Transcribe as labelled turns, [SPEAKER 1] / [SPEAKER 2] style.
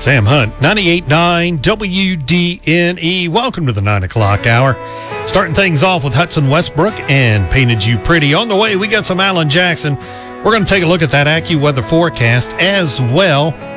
[SPEAKER 1] Sam Hunt, 98.9 WDNE. Welcome to the 9 o'clock hour. Starting things off with Hudson Westbrook and Painted You Pretty. On the way, we got some Alan Jackson. We're going to take a look at that AccuWeather forecast as well